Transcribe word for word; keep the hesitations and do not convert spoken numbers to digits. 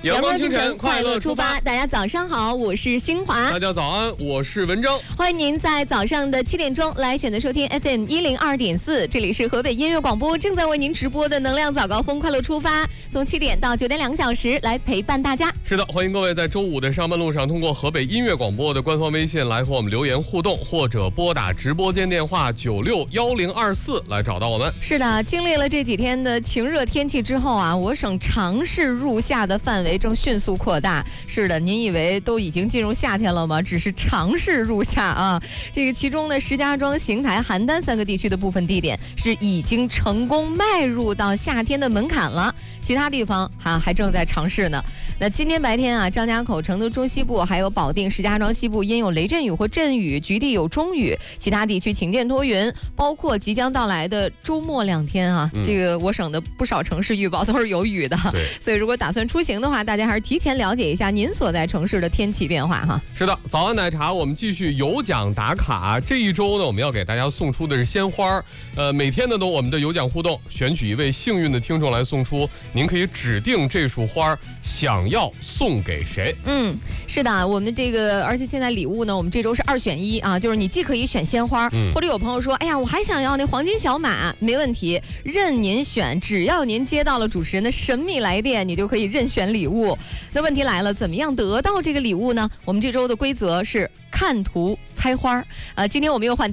阳光清晨，快乐出发。 大家早上好，我是新华。 大家早安，我是文章。 欢迎您在早上的七点钟来选择收听 F M 一零二点四，这里是河北音乐广播正在为您直播的能量早高峰快乐出发，从七点到九点两个小时来陪伴大家。 是的，欢迎各位在周五的上班路上通过河北音乐广播的官方微信来和我们留言互动，或者拨打直播间电话九六幺零二四来找到我们。 是的，经历了这几天的晴热天气之后啊，我省常市入夏的范围正迅速扩大。是的，您以为都已经进入夏天了吗？只是常市入夏啊。这个其中呢，石家庄、邢台、邯郸三个地区的部分地点是已经成功迈入到夏天的门槛了，其他地方哈、啊、还正在尝试呢。那今天白天啊，张家口、成都中西部还有保定、石家庄西部因有雷阵雨或阵雨，局地有中雨，其他地区晴间多云。包括即将到来的周末两天啊，嗯、这个我省的不少城市预报都是有雨的，所以如果打算出行的话，大家还是提前了解一下您所在城市的天气变化哈。 是的，早安奶茶，我们继续有奖打卡。这一周呢，我们要给大家送出的是鲜花。呃，每天呢都我们的有奖互动，选取一位幸运的听众来送出，您可以指定这束花想要送给谁。 嗯，是的，我们的这个，而且现在礼物呢，我们这周是二选一啊，就是你既可以选鲜花，嗯、或者有朋友说，哎呀，我还想要那黄金小马，没问题，任您选，只要您接到了主持人的神秘来电，你就可以任选礼物。那问题来了，怎么样得到这个礼物呢？我们这周的规则是看图猜花。呃，今天我们又换